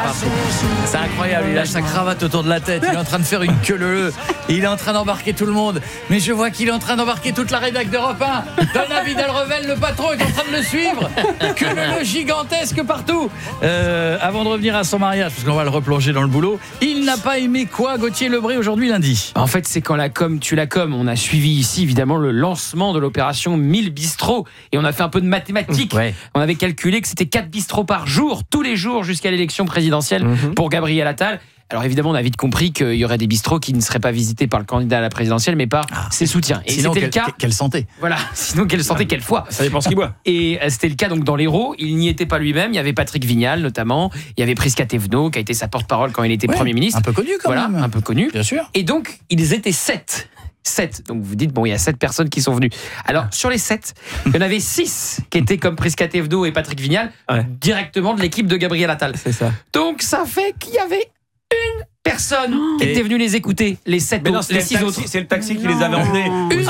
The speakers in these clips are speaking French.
partout. C'est incroyable, il a sa cravate autour de la tête, il est en train de faire une queue leu, il est en train d'embarquer tout le monde, mais je vois qu'il est en train d'embarquer toute la rédac d'Europe 1. Donat Vidal-Revel, le patron, est en train de le suivre. Queue leu gigantesque partout. Avant de revenir à son mariage, parce qu'on va le replonger dans le boulot, il n'a pas aimé quoi, Gauthier Lebray, aujourd'hui lundi? En fait, c'est quand la com tue la com. On a suivi ici, évidemment, le lancement de l'opération 1000 bistrots. Et on a fait un peu de mathématiques. Ouais. On avait calculé que c'était 4 bistrots par jour, tous les jours, jusqu'à l'élection présidentielle pour Gabriel Attal. Alors évidemment, on a vite compris qu'il y aurait des bistrots qui ne seraient pas visités par le candidat à la présidentielle, mais par ses soutiens. Et sinon, c'était le cas. Quelle santé. Voilà, sinon quelle santé, quelle foi. Ça dépend ce qu'il boit. Et c'était le cas donc dans l'Hérault. Il n'y était pas lui-même. Il y avait Patrick Vignal notamment. Il y avait Prisca Thévenot qui a été sa porte-parole quand il était Premier ministre. Un peu connu quand voilà, même. un peu connu. Bien sûr. Et donc, ils étaient 7. 7. Donc vous dites, bon, il y a 7 personnes qui sont venues. Alors, sur les 7, il y en avait 6 qui étaient comme Prisca Thévenot et Patrick Vignal, directement de l'équipe de Gabriel Attal. C'est ça. Donc, ça fait qu'il y avait une personne qui était venue les écouter, les 7 Mais non, autres, les 6 autres. c'est le taxi qui les avait emmenés.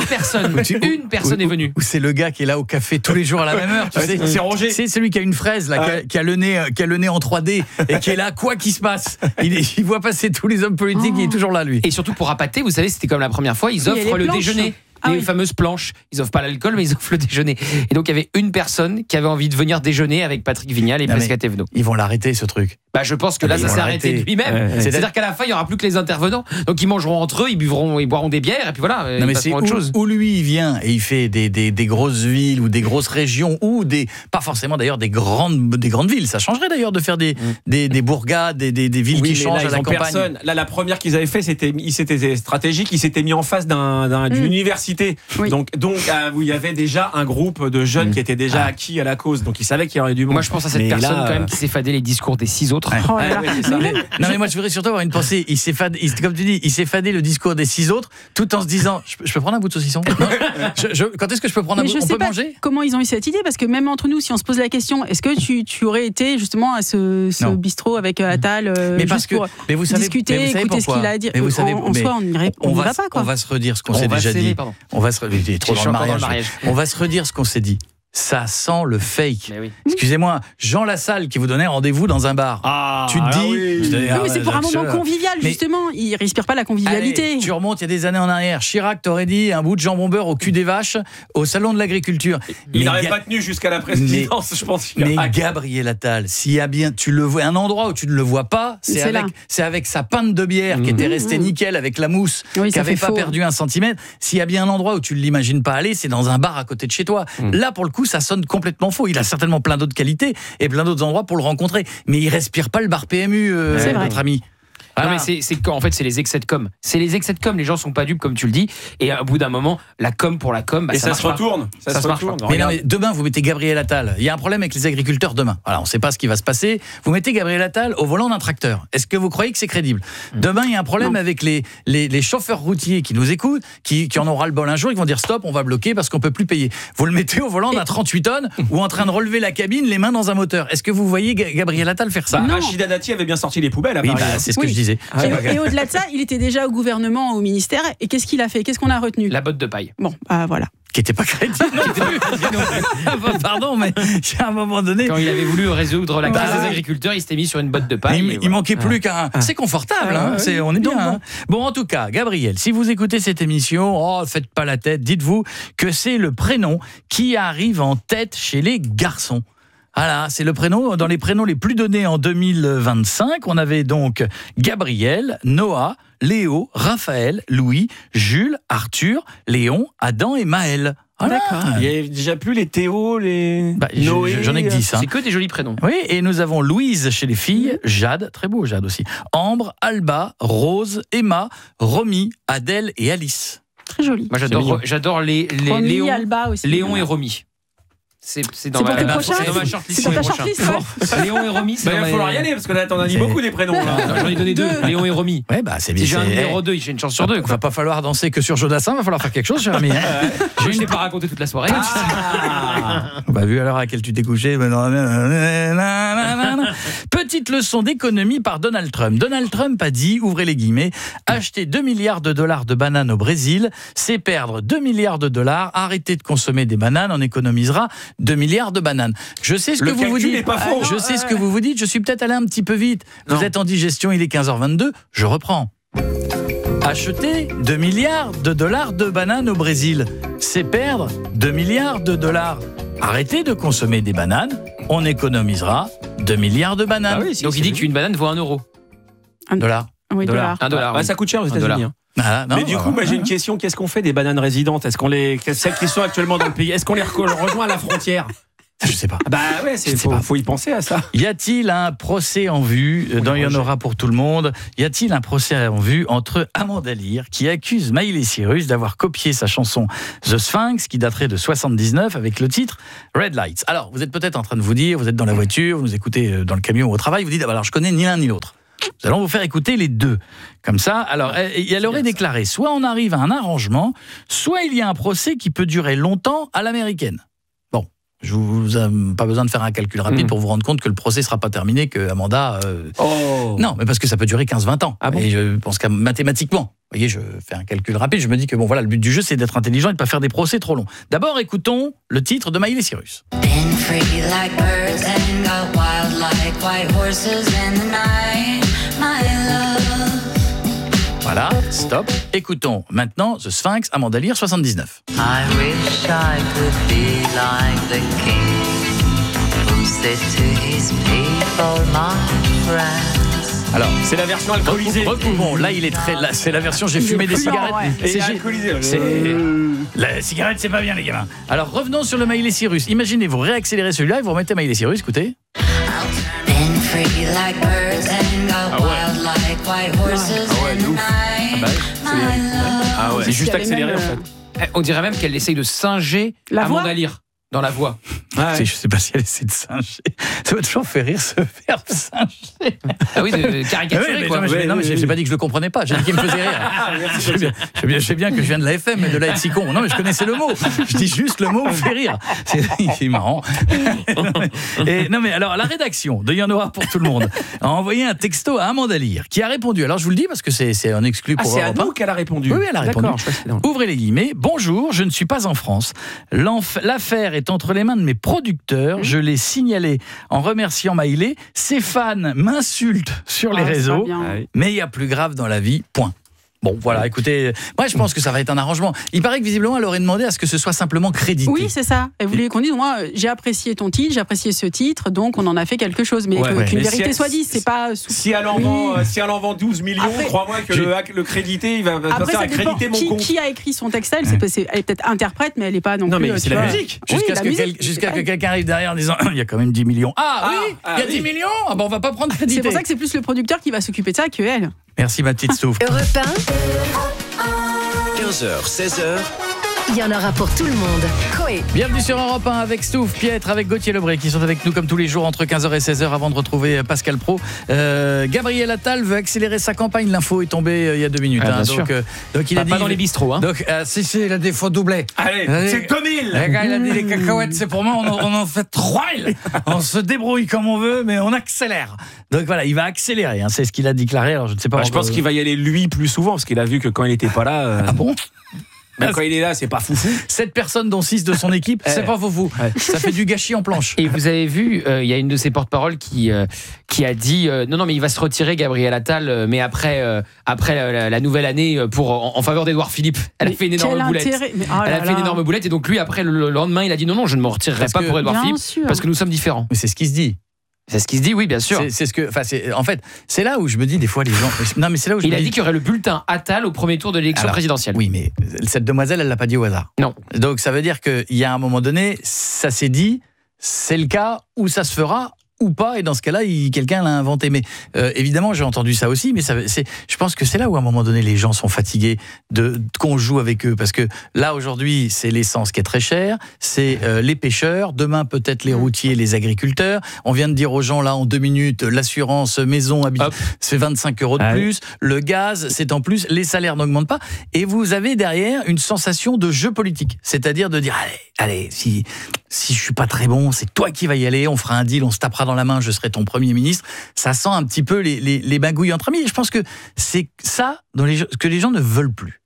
Une personne est venue. Ou c'est le gars qui est là au café tous les jours à la même heure, tu sais. C'est Roger. C'est celui qui a une fraise là, qui a le nez en 3D et qui est là quoi qu'il se passe. Il voit passer tous les hommes politiques, il est toujours là lui. Et surtout pour appâter, vous savez, c'était comme la première fois, ils il y a offrent les le planches. déjeuner. Les fameuses planches. Ils offrent pas l'alcool, mais ils offrent le déjeuner. Et donc, il y avait une personne qui avait envie de venir déjeuner avec Patrick Vignal et Prisca Thévenot. Ils vont l'arrêter, ce truc. Bah, je pense que là, ça s'est arrêté de lui-même. C'est-à-dire qu'à la fin, il n'y aura plus que les intervenants. Donc, ils mangeront entre eux, ils boiront des bières, et puis voilà, Non, ils mais c'est passeront autre chose. où lui, il vient et il fait des grosses villes ou des grosses régions ou pas forcément d'ailleurs des grandes villes. Ça changerait d'ailleurs de faire des bourgades, des villes qui changent à la campagne. Personne. Là, la première qu'ils avaient fait, c'était stratégique. Ils s'étaient mis en face d'une université. Oui. Donc, où il y avait déjà un groupe de jeunes qui étaient déjà acquis à la cause. Donc, ils savaient qu'il y aurait du monde. Moi, je pense à cette personne quand même qui s'est fadé les discours des 6 autres. Oh là là. Non, mais moi, je voudrais surtout avoir une pensée. Comme tu dis, il s'est fadé le discours des 6 autres, tout en se disant, je peux prendre un bout de saucisson? Non, quand est-ce que je peux prendre un Mais bout? je On sais peut pas manger? comment ils ont eu cette idée, parce que même entre nous, si on se pose la question, est-ce que tu aurais été justement à ce bistrot avec Attal juste pour discuter, écouter ce qu'il a à dire? En soi, on n'y va pas, quoi. On va se redire ce qu'on s'est déjà dit. On va se redire trop dans le mariage. On va se redire ce qu'on s'est dit. Ça sent le fake. Mais oui. Excusez-moi, Jean Lassalle qui vous donnait rendez-vous dans un bar. Tu te dis... Oui, mais c'est pour un moment convivial, justement. Il respire pas la convivialité. Allez, tu remontes il y a des années en arrière. Chirac t'aurait dit un bout de jambon beurre au cul des vaches au salon de l'agriculture. Il n'aurait pas tenu jusqu'à la présidence, je pense. Mais Gabriel Attal, s'il y a bien, tu le vois, un endroit où tu ne le vois pas, c'est avec sa pinte de bière qui était restée nickel avec la mousse, qui n'avait pas perdu 1 centimètre. S'il y a bien un endroit où tu ne l'imagines pas aller, c'est dans un bar à côté de chez toi. Là, pour le coup, ça sonne complètement faux. Il a certainement plein d'autres qualités et plein d'autres endroits pour le rencontrer. Mais il respire pas le bar PMU, notre ami. Non, mais en fait, c'est les excès de com. C'est les excès de com. Les gens sont pas dupes, comme tu le dis. Et au bout d'un moment, la com pour la com, et ça se retourne. Ça se retourne. Mais non, mais demain, vous mettez Gabriel Attal. Il y a un problème avec les agriculteurs demain. Voilà, on ne sait pas ce qui va se passer. Vous mettez Gabriel Attal au volant d'un tracteur. Est-ce que vous croyez que c'est crédible? Demain, il y a un problème avec les chauffeurs routiers qui nous écoutent, qui en aura le bol un jour. Ils vont dire stop, on va bloquer parce qu'on peut plus payer. Vous le mettez au volant d'un 38 tonnes ou en train de relever la cabine, les mains dans un moteur. Est-ce que vous voyez Gabriel Attal faire ça? Rachida Dati avait bien sorti les poubelles à Paris. C'est ce que je disais. Et au-delà de ça, il était déjà au gouvernement, au ministère. Et qu'est-ce qu'il a fait? Qu'est-ce qu'on a retenu? La botte de paille. Bon, voilà. Qui n'était pas crédible. Pardon, mais à un moment donné... Quand il avait voulu résoudre la crise des agriculteurs, il s'était mis sur une botte de paille. Il manquait plus qu'un... C'est confortable, on est bien. Bon, en tout cas, Gabriel, si vous écoutez cette émission, faites pas la tête, dites-vous que c'est le prénom qui arrive en tête chez les garçons. Voilà, c'est le prénom, dans les prénoms les plus donnés en 2025, on avait donc Gabriel, Noah, Léo, Raphaël, Louis, Jules, Arthur, Léon, Adam et Maël. Voilà. D'accord. Il n'y a déjà plus les Théo, les Noé. J'en ai que 10. C'est que des jolis prénoms. Oui, et nous avons Louise chez les filles, Jade, très beau Jade aussi, Ambre, Alba, Rose, Emma, Romy, Adèle et Alice. Très joli. Moi, j'adore les Romy, Léon, Alba aussi. Léon et Romy. C'est dans ma shortlist. C'est pour ta shortlist, Léon et Romy, Il va falloir y aller parce que là, t'en as dit beaucoup des prénoms. J'en ai donné 2, Léon et Romy. Ouais, c'est bien. Si j'ai un numéro 2, j'ai une chance sur 2. Il va pas falloir danser que sur Jodassin, va falloir faire quelque chose, cher ami. Je n'ai pas raconté toute la soirée. Vu à l'heure à laquelle tu t'es couché. Petite leçon d'économie par Donald Trump. Donald Trump a dit, ouvrez les guillemets, acheter 2 milliards de dollars de bananes au Brésil, c'est perdre 2 milliards de dollars. Arrêtez de consommer des bananes, on économisera 2 milliards de bananes. Je sais ce que vous vous dites. Je sais ce que vous vous dites. Je suis peut-être allé un petit peu vite. Vous êtes en digestion, il est 15h22. Je reprends. Acheter 2 milliards de dollars de bananes au Brésil, c'est perdre 2 milliards de dollars. Arrêtez de consommer des bananes, on économisera 2 milliards de bananes. Ah oui, donc il dit qu'une banane vaut 1 euro. $1. Oui, $1. Ouais, ça coûte cher aux États-Unis. Ah, non, mais du coup, j'ai une question. Qu'est-ce qu'on fait des bananes résidentes ? Est-ce qu'on celles qui sont actuellement dans le pays, est-ce qu'on les rejoint à la frontière ? Je sais pas. Bah ouais, faut y penser à ça. Y a-t-il un procès en vue dans Il y en aura pour tout le monde ? Y a-t-il un procès en vue entre Amanda Lear, qui accuse Miley Cyrus d'avoir copié sa chanson The Sphinx, qui daterait de 79, avec le titre Red Lights. Alors, vous êtes peut-être en train de vous dire, vous êtes dans la voiture, vous nous écoutez dans le camion ou au travail, vous dites, alors je connais ni l'un ni l'autre. Nous allons vous faire écouter les deux. Comme ça, alors, elle aurait déclaré, soit on arrive à un arrangement, soit il y a un procès qui peut durer longtemps à l'américaine. Bon, je vous ai pas besoin de faire un calcul rapide pour vous rendre compte que le procès ne sera pas terminé, que Amanda... Non, mais parce que ça peut durer 15-20 ans. Ah bon ? Et je pense qu'à mathématiquement, vous voyez, je fais un calcul rapide, je me dis que bon, voilà, le but du jeu, c'est d'être intelligent et de ne pas faire des procès trop longs. D'abord, écoutons le titre de Miley Cyrus. Voilà, stop. Écoutons maintenant The Sphinx, Amanda Lear, 79. I wish I could be like the king who said to his people, my friends. Alors, c'est la version alcoolisée. Bon, là, c'est la version j'ai fumé des cigarettes. Ouais. C'est alcoolisé. La cigarette, c'est pas bien, les gamins. Alors, revenons sur le Miley Cyrus. Imaginez, vous réaccélérez celui-là et vous remettez Miley Cyrus, écoutez. C'est juste accéléré en fait. On dirait même qu'elle essaye de singer Amanda Lear dans la voix. Je sais pas si elle essaie de singer. Ça m'a toujours fait rire ce verbe singer. Ah oui, de caricaturer quoi. Non, mais j'ai pas dit que je le comprenais pas. J'ai dit qu'il me faisait rire. Je sais bien que je viens de la FM et de la être si con. Non, mais je connaissais le mot. Je dis juste le mot me fait rire. C'est marrant. Non, mais alors, la rédaction de Il y en aura pour tout le monde a envoyé un texto à Amanda Lear qui a répondu. Alors, je vous le dis parce que c'est un exclu pour c'est à nous qu'elle a répondu. Oui, elle a répondu. Ouvrez les guillemets. Bonjour, je ne suis pas en France. L'affaire est entre les mains de mes producteurs. Je l'ai signalé en remerciant Miley. Ses fans m'insultent sur les réseaux, mais il y a plus grave dans la vie. Point. Bon, voilà, écoutez, moi je pense que ça va être un arrangement. Il paraît que visiblement elle aurait demandé à ce que ce soit simplement crédité. Oui, c'est ça. Elle voulait qu'on dise, moi j'ai apprécié ton titre, j'ai apprécié ce titre, donc on en a fait quelque chose. Mais qu'une vérité soit dite, c'est pas... Si elle en vend 12 millions, crois-moi que le crédité, il va faire accréditer mon compte. Qui a écrit son texte, elle est peut-être interprète, mais elle n'est pas non plus... Non, mais c'est la musique. Jusqu'à que quelqu'un arrive derrière en disant, il y a quand même 10 millions. Il y a 10 millions. Ah bon, on va pas prendre crédité. C'est pour ça que c'est plus le producteur qui va s'occuper de ça que elle. Merci ma petite Stouff. 15h, 16h. Il y en aura pour tout le monde. Coé. Bienvenue sur Europe 1 avec Stouff, Pietre, avec Gauthier Lebray qui sont avec nous comme tous les jours entre 15h et 16h avant de retrouver Pascal Praud. Gabriel Attal veut accélérer sa campagne. L'info est tombée il y a 2 minutes. Donc il a dit pas dans les bistrots. Donc si il a des faux doublés. Allez, c'est 2000. Le gars il a dit les cacahuètes c'est pour moi. On en fait 3000. On se débrouille comme on veut, mais on accélère. Donc voilà, il va accélérer. C'est ce qu'il a déclaré. Alors je ne sais pas. Je pense qu'il va y aller lui plus souvent parce qu'il a vu que quand il n'était pas là. Ah bon? Même quand il est là, c'est pas foufou. 7 personnes, dont 6 de son équipe, c'est pas foufou. Ça fait du gâchis en planche. Et vous avez vu, il y a une de ses porte-paroles qui a dit non, mais il va se retirer, Gabriel Attal, mais après la nouvelle année en faveur d'Édouard Philippe. Elle a fait une énorme boulette. Elle a fait une énorme boulette et donc lui, après le lendemain, il a dit non, je ne me retirerai pas pour Édouard Philippe parce que nous sommes différents. Mais c'est ce qui se dit. C'est ce qui se dit, oui, bien sûr. En fait, c'est là où je me dis des fois les gens. Non, mais c'est là où il a dit qu'il y aurait le bulletin Attal au premier tour de l'élection présidentielle. Oui, mais cette demoiselle, elle l'a pas dit au hasard. Non. Donc ça veut dire qu'il y a un moment donné, ça s'est dit, c'est le cas où ça se fera ou pas, et dans ce cas-là, quelqu'un l'a inventé. Mais évidemment, j'ai entendu ça aussi, mais je pense que c'est là où à un moment donné, les gens sont fatigués qu'on joue avec eux, parce que là, aujourd'hui, c'est l'essence qui est très chère, c'est les pêcheurs, demain peut-être les routiers, les agriculteurs. On vient de dire aux gens, là, en 2 minutes, l'assurance maison, c'est 25 € de plus, le gaz, c'est en plus, les salaires n'augmentent pas, et vous avez derrière une sensation de jeu politique, c'est-à-dire de dire, allez, si je suis pas très bon, c'est toi qui vas y aller, on fera un deal, on se tapera dans la main, je serai ton Premier ministre. Ça sent un petit peu les bagouilles entre amis. Et je pense que c'est ça que les gens ne veulent plus.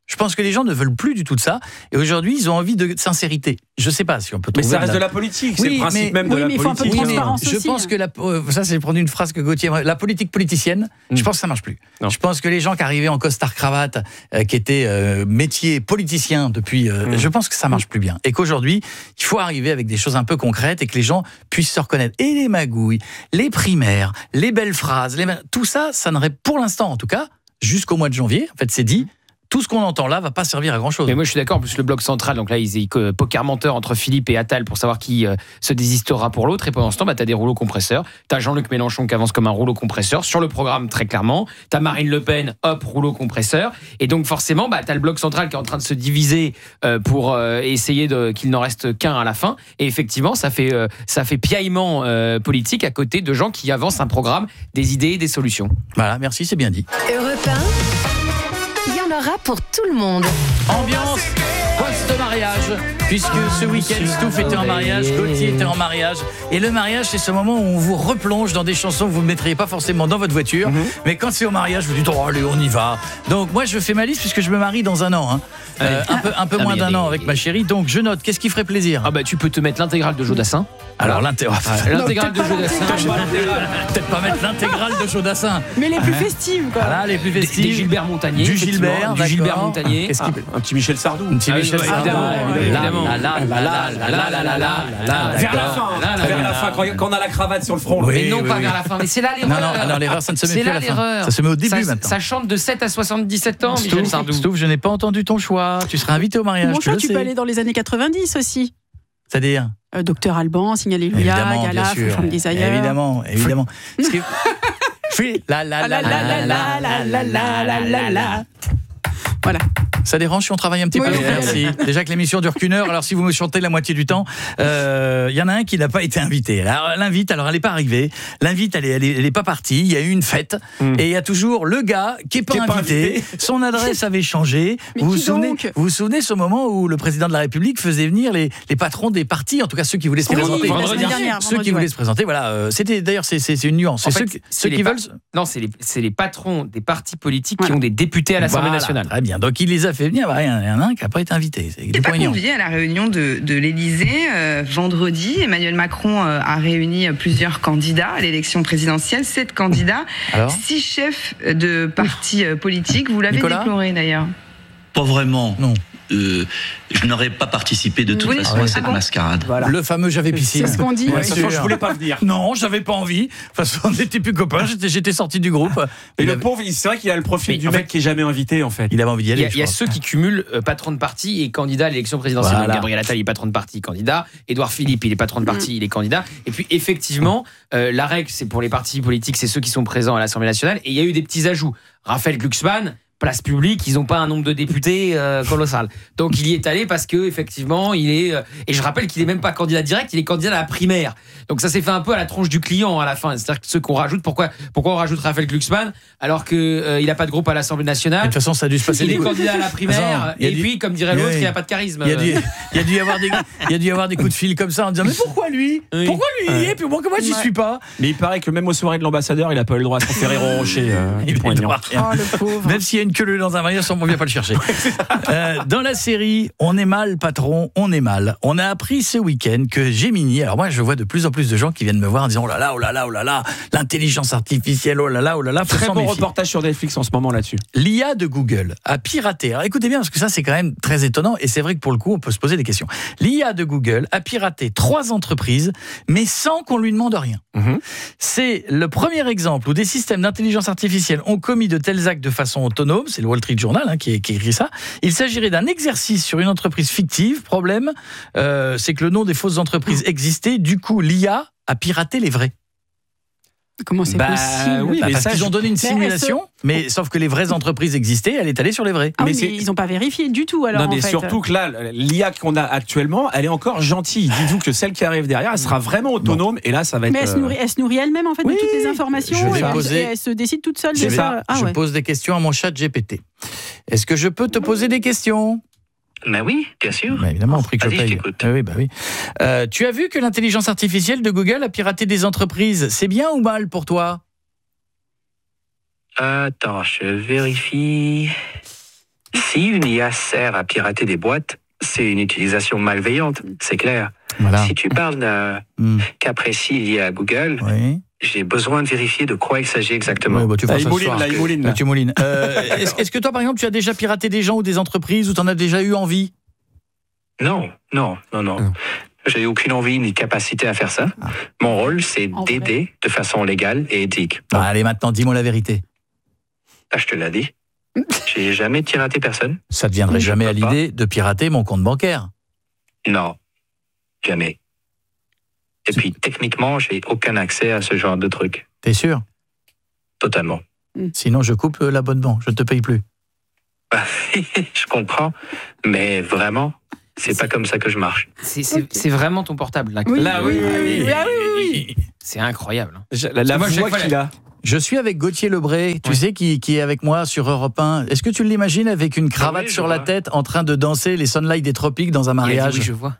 Je pense que les gens ne veulent plus du tout de ça. Et aujourd'hui, ils ont envie de sincérité. Je ne sais pas si on peut trouver. Mais ça reste de la politique. C'est le principe même de la politique. Il faut un peu de transparence aussi. Je pense que ça, c'est prendre une phrase que Gauthier. La politique politicienne, je pense que ça marche plus. Non. Je pense que les gens qui arrivaient en costard cravate, qui étaient métier politicien depuis, je pense que ça marche plus bien. Et qu'aujourd'hui, il faut arriver avec des choses un peu concrètes et que les gens puissent se reconnaître. Et les magouilles, les primaires, les belles phrases, tout ça, ça n'aurait, pour l'instant en tout cas, jusqu'au mois de janvier, en fait, c'est dit. Tout ce qu'on entend là va pas servir à grand chose. Mais moi je suis d'accord, en plus le bloc central, donc là ils poker menteur entre Philippe et Attal pour savoir qui se désistera pour l'autre, et pendant ce temps t'as des rouleaux compresseurs, t'as Jean-Luc Mélenchon qui avance comme un rouleau compresseur sur le programme très clairement, t'as Marine Le Pen, hop, rouleau compresseur, et donc forcément t'as le bloc central qui est en train de se diviser pour essayer qu'il n'en reste qu'un à la fin, et effectivement ça fait piaillement politique à côté de gens qui avancent un programme, des idées et des solutions. Voilà, merci, c'est bien dit. Europe 1. Il y en aura pour tout le monde. Ambiance post-mariage, puisque ce week-end, Stouff était en mariage, Gauthier était en mariage. Et le mariage, c'est ce moment où on vous replonge dans des chansons que vous ne mettriez pas forcément dans votre voiture. Mais quand c'est au mariage, vous dites, oh allez, on y va. Donc moi, je fais ma liste puisque je me marie dans un an. Un peu moins d'un an avec ma chérie. Donc je note, qu'est-ce qui ferait plaisir ? Tu peux te mettre l'intégrale de Jodassin. Alors l'intégrale de Jodassin. Peut-être pas mettre l'intégrale de Jodassin. Mais les plus festives, quoi. Voilà, les plus festives. Des Gilbert Montagnier. Du Gilbert Montagnier. Un petit Michel Sardou. Évidemment. Vers la fin, quand on a la cravate sur le front. Mais non, pas vers la fin. Mais c'est là l'erreur. Non, l'erreur, ça ne se met plus à la fin. Ça se met au début maintenant. Ça chante de 7 à 77 ans, Michel Sardou. Stouff, je n'ai pas entendu ton choix. Tu seras invité au mariage. Mon choix, tu peux aller dans les années 90 aussi. C'est-à-dire Docteur Alban, Signal Alléluia, Gala, Femme des ailleurs. Évidemment. Voilà. Ça dérange si on travaille un petit peu. Merci. Déjà que l'émission dure qu'une heure, alors si vous me chantez la moitié du temps, y en a un qui n'a pas été invité. Alors l'invite, elle n'est pas arrivée. L'invite, elle est pas partie. Il y a eu une fête et il y a toujours le gars qui est pas invité. Son adresse avait changé. Vous vous souvenez ce moment où le président de la République faisait venir les patrons des partis, en tout cas ceux qui voulaient se présenter. Ceux qui voulaient se présenter. Voilà. C'était d'ailleurs c'est une nuance. Ceux qui veulent. Non, c'est les patrons des partis politiques qui ont des députés à l'Assemblée nationale. Très bien. Donc il les a fait venir. Il y en a un qui n'a pas été invité. Il n'est pas convié à la réunion de l'Élysée. Vendredi, Emmanuel Macron a réuni plusieurs candidats à l'élection présidentielle. 7 candidats, 6 chefs de partis politiques. Vous l'avez déploré d'ailleurs. Pas vraiment. Non. Je n'aurais pas participé de toute façon à cette mascarade. Voilà. Le fameux j'avais piscine. C'est ce qu'on dit. Je voulais pas venir. Non, j'avais pas envie. De toute façon, on n'était plus copains. J'étais sorti du groupe. Et le pauvre, c'est vrai qu'il a le profil du mec qui est jamais invité en fait. Il avait envie d'y aller. Il y a ceux qui cumulent patron de parti et candidat à l'élection présidentielle. Voilà. Gabriel Attal, il est patron de parti, candidat. Édouard Philippe, il est patron de parti, il est candidat. Et puis effectivement, la règle, c'est pour les partis politiques, c'est ceux qui sont présents à l'Assemblée nationale. Et il y a eu des petits ajouts. Raphaël Glucksmann, place publique, ils n'ont pas un nombre de députés colossal. Donc il y est allé parce que effectivement, il est et je rappelle qu'il est même pas candidat direct, il est candidat à la primaire. Donc ça s'est fait un peu à la tronche du client à la fin. C'est-à-dire que ceux qu'on rajoute, pourquoi on rajoute Raphaël Glucksmann alors que il a pas de groupe à l'Assemblée nationale. De toute façon, ça a dû se passer. Il est candidat à la primaire et puis comme dirait l'autre, il a pas de charisme. Il y a dû y avoir des coups de fil comme ça en disant mais pourquoi lui Pourquoi lui et puis moi j'y suis pas. Mais il paraît que même aux soirées de l'ambassadeur, il a pas eu le droit à son Ferrero Rocher. Le pauvre. Même s'il y a une queue dans un mariage, on ne vient pas le chercher. Dans la série On est mal, patron, on est mal. On a appris ce week-end que Gemini, alors moi je vois de plus en plus de gens qui viennent me voir en disant oh là là, l'intelligence artificielle, oh là là. Très bon reportage sur Netflix en ce moment là-dessus. L'IA de Google a piraté. Alors écoutez bien, parce que ça c'est quand même très étonnant et c'est vrai que pour le coup on peut se poser des questions. L'IA de Google a piraté 3 entreprises, mais sans qu'on lui demande rien. C'est le premier exemple où des systèmes d'intelligence artificielle ont commis de tels actes de façon autonome. C'est le Wall Street Journal qui écrit ça. Il s'agirait d'un exercice sur une entreprise fictive. Problème, c'est que le nom des fausses entreprises existait. Du coup, l'IA a piraté les vraies. Comment c'est possible? Oui, parce qu'ils ont donné une simulation, mais sauf que les vraies entreprises existaient, elle est allée sur les vraies. Mais ils n'ont pas vérifié du tout. Alors, non, mais surtout que là, l'IA qu'on a actuellement, elle est encore gentille. Dites-vous que celle qui arrive derrière, elle sera vraiment autonome, et là, ça va être. Mais elle se nourrit elle-même en fait de toutes les informations. Et elle se décide toute seule. C'est ça. Je pose des questions à mon chat GPT. Est-ce que je peux te poser des questions? Ben oui, bien sûr. Ben évidemment, on prie que je paye. Oui. Tu as vu que l'intelligence artificielle de Google a piraté des entreprises. C'est bien ou mal pour toi? Attends, je vérifie. Si une IA sert à pirater des boîtes, c'est une utilisation malveillante, c'est clair. Voilà. Si tu parles d'un cas précis lié à Google, j'ai besoin de vérifier de quoi il s'agit exactement. Oui, tu moulines. Est-ce que toi, par exemple, tu as déjà piraté des gens ou des entreprises ou tu en as déjà eu envie ? Non. J'ai aucune envie ni capacité à faire ça. Mon rôle, c'est d'aider de façon légale et éthique. Allez, maintenant, dis-moi la vérité. Je te l'ai dit. J'ai jamais piraté personne. Ça ne te viendrait jamais à l'idée de pirater mon compte bancaire ? Non, jamais. Et puis, techniquement, j'ai aucun accès à ce genre de truc. T'es sûr ? Totalement. Sinon, je coupe l'abonnement, je ne te paye plus. Je comprends, mais vraiment, c'est pas comme ça que je marche. C'est vraiment ton portable, là. Oui. C'est incroyable. La voix qu'il a. Je suis avec Gauthier Lebray, tu sais, qui est avec moi sur Europe 1. Est-ce que tu l'imagines avec une cravate sur la tête en train de danser les Sunlight des Tropiques dans un mariage ? Oui, je vois.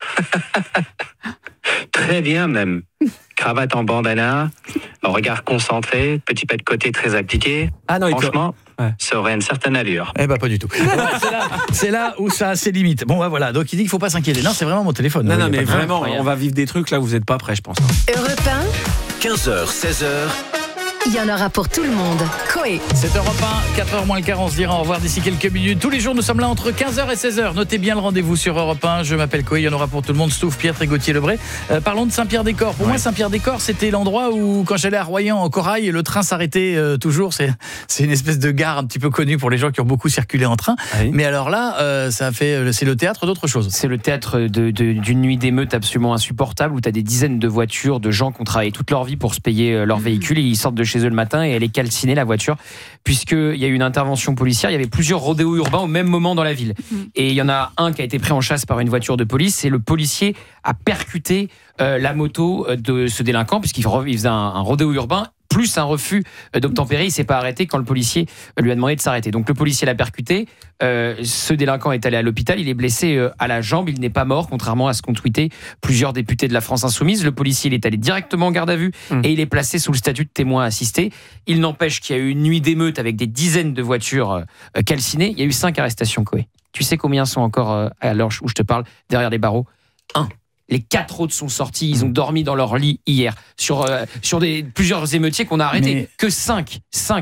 Très bien même. Cravate en bandana, regard concentré, petit pas de côté très appliqué. Franchement, ça aurait une certaine allure. Eh ben pas du tout. C'est là où ça a ses limites. Bon, voilà. Donc il dit qu'il faut pas s'inquiéter. Non, c'est vraiment mon téléphone. Non, mais vraiment, on va vivre des trucs là où vous n'êtes pas prêts, je pense. Europe 1, 15h, 16h. Il y en aura pour tout le monde. Coé. C'est Europe 1, 4h moins le quart, on se dira au revoir d'ici quelques minutes. Tous les jours, nous sommes là entre 15h et 16h. Notez bien le rendez-vous sur Europe 1. Je m'appelle Coé, il y en aura pour tout le monde. Stouff, Pietre et Gauthier Lebray. Parlons de Saint-Pierre-des-Corps. Pour moi, Saint-Pierre-des-Corps, c'était l'endroit où, quand j'allais à Royan en Corail, le train s'arrêtait toujours. C'est une espèce de gare un petit peu connue pour les gens qui ont beaucoup circulé en train. Mais alors là, c'est le théâtre d'autre chose. C'est le théâtre d'une nuit d'émeute absolument insupportable où tu as des dizaines de voitures, de gens qui ont travaillé toute leur vie pour se payer leur véhicule et ils sortent de chez eux le matin et elle est calcinée, la voiture, puisqu'il y a eu une intervention policière. Il y avait plusieurs rodéos urbains au même moment dans la ville. Et il y en a un qui a été pris en chasse par une voiture de police et le policier a percuté la moto de ce délinquant puisqu'il faisait un rodéo urbain plus un refus d'obtempérer. Il s'est pas arrêté quand le policier lui a demandé de s'arrêter. Donc le policier l'a percuté. Ce délinquant est allé à l'hôpital. Il est blessé à la jambe. Il n'est pas mort, contrairement à ce qu'ont tweeté plusieurs députés de la France Insoumise. Le policier il est allé directement en garde à vue et il est placé sous le statut de témoin assisté. Il n'empêche qu'il y a eu une nuit d'émeute avec des dizaines de voitures calcinées. Il y a eu 5 arrestations, Coé. Tu sais combien sont encore, à l'heure où je te parle, derrière les barreaux ? 1. Les 4 autres sont sortis, ils ont dormi dans leur lit hier. Sur plusieurs émeutiers qu'on a arrêtés. Que 5.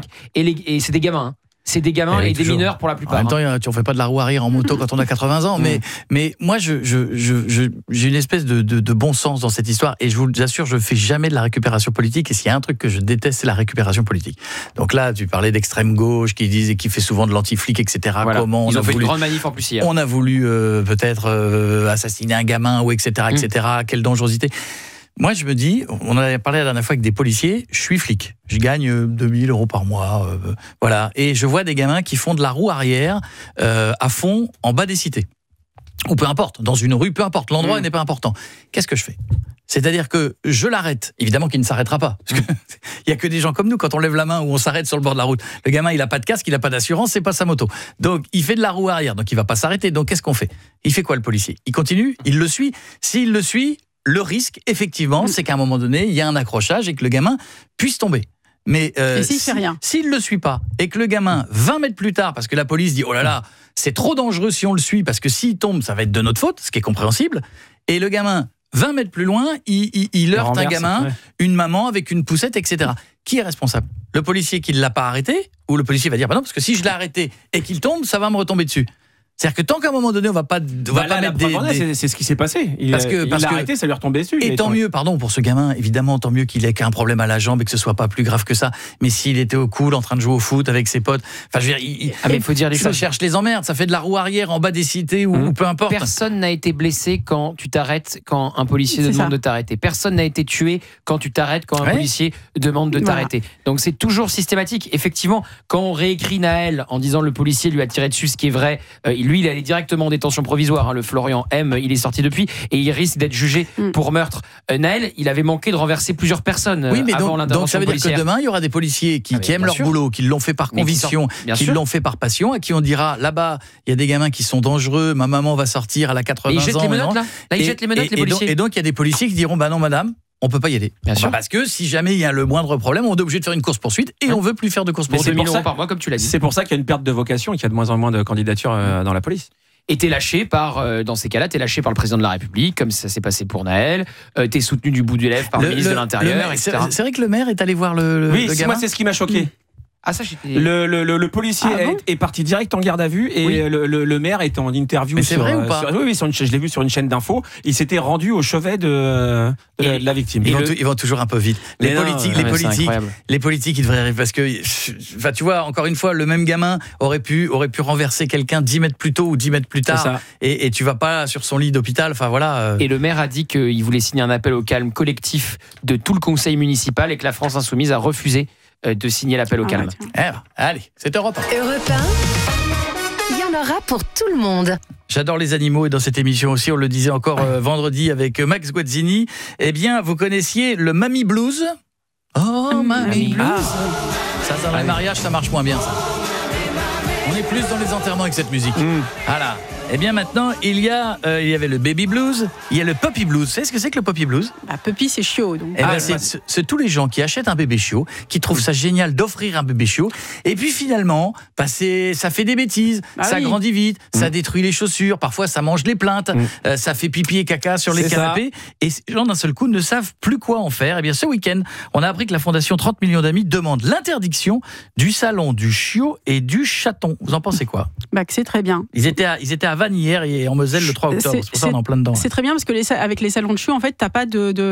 Et c'est des gamins. C'est des gamins et des mineurs pour la plupart. En même temps, tu ne fais pas de la roue arrière en moto quand on a 80 ans. Mais moi, j'ai une espèce de bon sens dans cette histoire. Et je vous assure, je ne fais jamais de la récupération politique. Et s'il y a un truc que je déteste, c'est la récupération politique. Donc là, tu parlais d'extrême gauche qui fait souvent de l'anti-flic, etc. Voilà. Ils ont fait une grande manif en plus hier. On a voulu peut-être assassiner un gamin, ou etc. Quelle dangerosité. Moi, je me dis, on en avait parlé la dernière fois avec des policiers, je suis flic, je gagne 2000 € par mois, voilà, et je vois des gamins qui font de la roue arrière à fond en bas des cités, ou peu importe, dans une rue, peu importe, l'endroit n'est pas important. Qu'est-ce que je fais ? C'est-à-dire que je l'arrête, évidemment qu'il ne s'arrêtera pas, parce qu'il n'y a que des gens comme nous, quand on lève la main ou on s'arrête sur le bord de la route, le gamin il n'a pas de casque, il n'a pas d'assurance, c'est pas sa moto, donc il fait de la roue arrière, donc il va pas s'arrêter, donc qu'est-ce qu'on fait ? Il fait quoi le policier ? Il continue, il le suit, s'il le suit, le risque, effectivement, c'est qu'à un moment donné, il y a un accrochage et que le gamin puisse tomber. Mais s'il ne le suit pas et que le gamin, 20 mètres plus tard, parce que la police dit « Oh là là, c'est trop dangereux si on le suit, parce que s'il tombe, ça va être de notre faute », ce qui est compréhensible, et le gamin, 20 mètres plus loin, il heurte un gamin, une maman avec une poussette, etc. Qui est responsable ? Le policier qui ne l'a pas arrêté ? Ou le policier va dire « Bah non, parce que si je l'ai arrêté et qu'il tombe, ça va me retomber dessus ». C'est-à-dire que tant qu'à un moment donné, on va pas mettre des... C'est ce qui s'est passé. Il l'a arrêté, ça lui est retombé dessus. Et tant mieux, pardon, pour ce gamin, évidemment, tant mieux qu'il ait qu'un problème à la jambe et que ce soit pas plus grave que ça. Mais s'il était au cool, en train de jouer au foot avec ses potes, enfin, je veux dire, mais il faut dire les choses. Cherche les emmerdes, ça fait de la roue arrière en bas des cités ou peu importe. Personne n'a été blessé quand tu t'arrêtes, quand un policier te demande de t'arrêter. Personne n'a été tué quand tu t'arrêtes, quand un policier demande de t'arrêter. Donc c'est toujours systématique. Effectivement, quand on réécrit Naël en disant le policier lui a tiré dessus, ce qui est vrai, lui, il allait directement en détention provisoire, le Florian M, il est sorti depuis et il risque d'être jugé pour meurtre. Naël, il avait manqué de renverser plusieurs personnes avant l'intervention policière. Donc ça veut dire que demain, il y aura des policiers qui aiment leur boulot, qui l'ont fait par conviction, qui l'ont fait par passion, à qui on dira, là-bas, il y a des gamins qui sont dangereux, ma maman va sortir, elle a 80 ans. Là, ils jettent les menottes, les policiers. Et donc, il y a des policiers qui diront, bah non, madame, on peut pas y aller. Bien sûr. Parce que si jamais il y a le moindre problème, on est obligé de faire une course-poursuite et on veut plus faire de course-poursuite. Pour 2 000 € par mois, comme tu l'as dit. C'est pour ça qu'il y a une perte de vocation et qu'il y a de moins en moins de candidatures dans la police. Et t'es lâché dans ces cas-là, t'es lâché par le président de la République, comme ça s'est passé pour Naël. T'es soutenu du bout du lèvre par le ministre de l'Intérieur, etc. C'est vrai que le maire est allé voir le gamin. Moi c'est ce qui m'a choqué. Ah, ça, j'étais... Le policier est parti direct en garde à vue et le maire était en interview. Mais c'est vrai ou pas? Oui, je l'ai vu sur une chaîne d'infos. Il s'était rendu au chevet de la victime. Ils vont toujours un peu vite. Les politiques, ils devraient arriver parce que, tu vois, encore une fois, le même gamin aurait pu renverser quelqu'un 10 mètres plus tôt ou 10 mètres plus tard. Et tu vas pas sur son lit d'hôpital. Enfin voilà. Et le maire a dit qu'il voulait signer un appel au calme collectif de tout le conseil municipal et que la France Insoumise a refusé de signer l'appel au calme. Allez, c'est Europe 1. Europe 1, il y en aura pour tout le monde. J'adore les animaux et dans cette émission aussi, on le disait encore vendredi avec Max Guazzini, eh bien, vous connaissiez le Mamie Blues? Oh, Mamie Blues. Ça, dans les mariages, ça marche moins bien, ça. On est plus dans les enterrements avec cette musique. Voilà. Eh bien maintenant, il y avait le baby blues, il y a le puppy blues. Vous savez ce que c'est que le puppy blues? Puppy, c'est chiot. Donc. C'est tous les gens qui achètent un bébé chiot, qui trouvent ça génial d'offrir un bébé chiot, et puis finalement, ça fait des bêtises, ça grandit vite, ça détruit les chaussures, parfois ça mange les plaintes, ça fait pipi et caca sur les canapés, et ces gens d'un seul coup ne savent plus quoi en faire. Eh bien ce week-end, on a appris que la fondation 30 millions d'amis demande l'interdiction du salon du chiot et du chaton. Vous en pensez quoi? Que c'est très bien. Ils étaient à Vannes hier et en Moselle le 3 octobre. C'est pour ça qu'on est en plein dedans. C'est très bien parce que avec les salons de chiots, en fait, t'as pas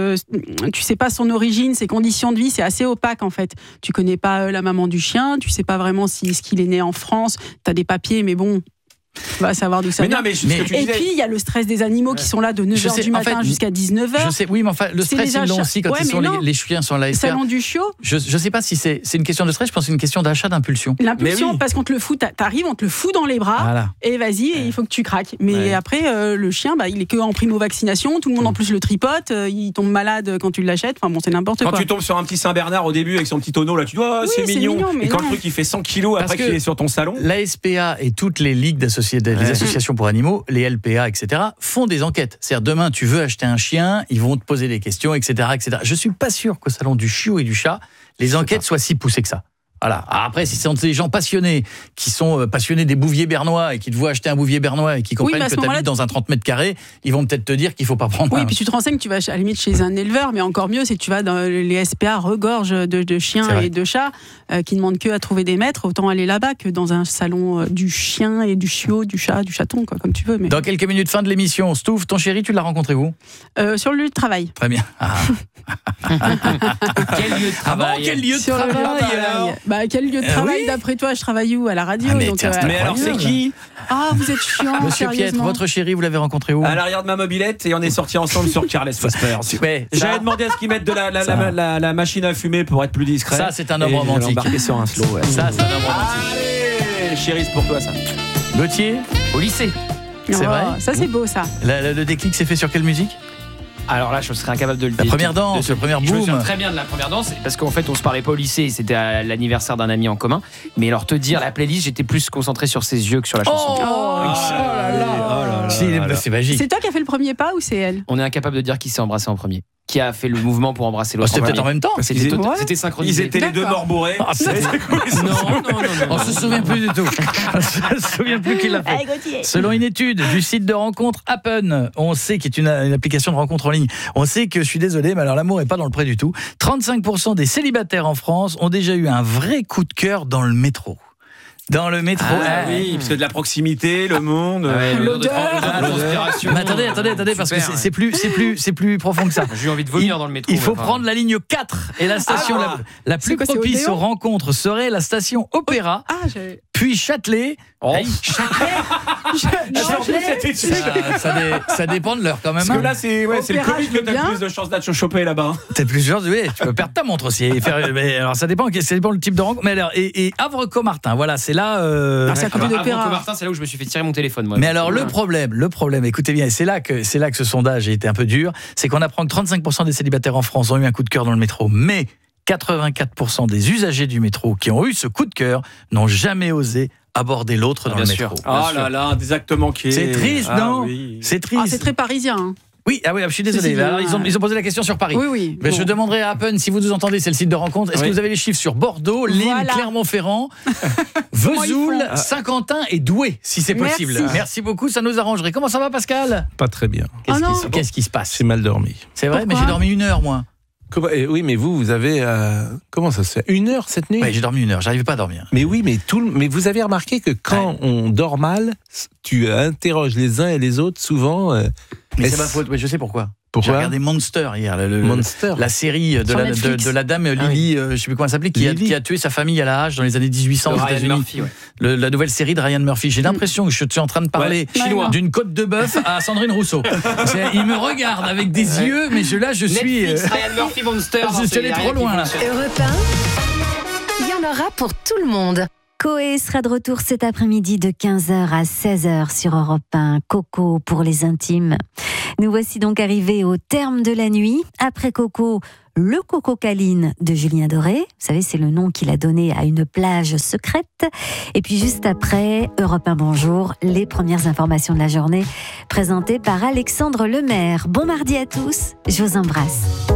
tu sais pas son origine, ses conditions de vie, c'est assez opaque en fait. Tu connais pas la maman du chien, tu sais pas vraiment ce qu'il est né en France. T'as des papiers, mais bon. On va savoir d'où ça vient. Et puis il y a le stress des animaux qui sont là de 9h du matin jusqu'à 19h. Je sais, oui, mais enfin le stress ils l'ont aussi quand les chiens sont là. Salon du chiot. Je sais pas si c'est une question de stress, je pense que c'est une question d'achat d'impulsion. L'impulsion parce qu'on te le fout, t'arrives, on te le fout dans les bras et vas-y, il faut que tu craques. Mais après le chien, il est que en primo-vaccination, tout le monde en plus le tripote, il tombe malade quand tu l'achètes. Enfin bon, c'est n'importe quoi. Quand tu tombes sur un petit Saint-Bernard au début avec son petit tonneau là, tu dis c'est mignon. Et quand le truc il fait 100 kilos après qu'il est sur ton salon. La SPA et toutes les ligues les associations pour animaux, les LPA, etc., font des enquêtes. C'est-à-dire, demain, tu veux acheter un chien, ils vont te poser des questions, etc., etc. Je suis pas sûr qu'au salon du chiot et du chat, les enquêtes soient si poussées que ça. Voilà. Après, si c'est des gens passionnés, qui sont passionnés des bouviers bernois et qui te voient acheter un bouvier bernois et qui comprennent que tu habites dans un 30 mètres carrés, ils vont peut-être te dire qu'il faut pas prendre puis tu te renseignes, tu vas à la limite chez un éleveur, mais encore mieux, si tu vas dans les SPA regorgent de chiens et de chats qui demandent que à trouver des maîtres, autant aller là-bas que dans un salon du chien et du chiot, du chat, du chaton, quoi, comme tu veux. Mais... Dans quelques minutes, fin de l'émission. Stouff, ton chéri, tu l'as rencontré où? Sur le lieu de travail. Très bien. Quel lieu de travail? Quel lieu de travail? Quel lieu de travail d'après toi? Je travaille où? À la radio. Mais alors c'est qui? Vous êtes chiant. Monsieur Piette, votre chéri, vous l'avez rencontré où? À l'arrière de ma mobilette et on est sortis ensemble sur Carles Fosper. J'avais demandé à ce qu'ils mettent de la machine à fumer pour être plus discret. Ça c'est un homme romantique. Embarqué sur un slow. Ça c'est un homme romantique. Allez, chérie, c'est pour toi ça. Gauthier, au lycée. C'est vrai. Ça c'est beau ça. Le déclic s'est fait sur quelle musique? Alors là, je serais incapable de le dire. La première danse, le premier boom. Je me souviens très bien de la première danse, parce qu'en fait, on se parlait pas au lycée, c'était à l'anniversaire d'un ami en commun. Mais alors, te dire, la playlist, j'étais plus concentré sur ses yeux que sur la chanson. C'est magique. C'est toi qui as fait le premier pas ou c'est elle? On est incapable de dire qui s'est embrassé en premier. Qui a fait le mouvement pour embrasser l'autre? C'était peut-être en même temps. C'était synchronisé. Ils étaient les deux morts bourrés. Non. On se souvient plus du tout. On se souvient plus qui l'a fait. Selon une étude du site de rencontre Happen, on sait qu'il est une application de rencontre en ligne. On sait que, je suis désolé, mais alors l'amour est pas dans le pré du tout. 35% des célibataires en France ont déjà eu un vrai coup de cœur dans le métro. Dans le métro. Oui, parce que de la proximité, le monde, l'odeur. Mais attendez, parce que c'est plus profond que ça. J'ai eu envie de vomir dans le métro. Il faut prendre la ligne 4 et la station la plus propice aux rencontres serait la station Opéra, puis Châtelet. Ça dépend de l'heure quand même. Parce que là, c'est le Covid que t'as plus de chances d'être chopé là-bas. T'as plus de chances, tu peux perdre ta montre aussi. Alors ça dépend le type de rencontre. Mais alors, et Havre-Comartin, voilà, c'est là. C'est à côté d'Opéra. Havre-Comartin, c'est là où je me suis fait tirer mon téléphone, moi. Mais alors, le problème, écoutez bien, et c'est là que ce sondage a été un peu dur, c'est qu'on apprend que 35% des célibataires en France ont eu un coup de cœur dans le métro. Mais 84% des usagers du métro qui ont eu ce coup de cœur n'ont jamais osé aborder l'autre dans le métro. Oh là là, des actes manqués. C'est triste, non? Oui. C'est triste. C'est très parisien. Oui, je suis désolé. Alors, ils ont posé la question sur Paris. Oui. Mais je demanderai à Appen, si vous nous entendez, c'est le site de rencontre. Est-ce que vous avez les chiffres sur Bordeaux, Lille, Clermont-Ferrand, Vesoul, Saint-Quentin et Douai, si c'est possible. Merci beaucoup, ça nous arrangerait. Comment ça va, Pascal ? Pas très bien. Qu'est-ce qui se passe ? J'ai mal dormi. C'est vrai, mais j'ai dormi 1 heure, moi. Oui, mais vous avez... comment ça se fait ? 1 heure cette nuit ? Oui, j'ai dormi 1 heure, j'arrive pas à dormir. Mais oui, mais vous avez remarqué que quand on dort mal, tu interroges les uns et les autres souvent... mais c'est ma faute, je sais pourquoi. Pourquoi ? J'ai regardé Monster hier, Monster. la série de la dame Lily, je sais plus comment elle s'appelait, qui a tué sa famille à la hache dans les années 1800 aux États-Unis. Murphy, la nouvelle série de Ryan Murphy. J'ai l'impression que je suis en train de parler d'une côte de bœuf à Sandrine Rousseau. Il me regarde avec des yeux, mais je suis. Netflix, Ryan Murphy, Monster. Je suis allé trop loin là. Europe 1, il y en aura pour tout le monde. Coé sera de retour cet après-midi de 15h à 16h sur Europe 1. Coco pour les intimes. Nous voici donc arrivés au terme de la nuit. Après Coco, le Coco Caline de Julien Doré. Vous savez, c'est le nom qu'il a donné à une plage secrète. Et puis juste après, Europe 1 Bonjour, les premières informations de la journée présentées par Alexandre Lemaire. Bon mardi à tous, je vous embrasse.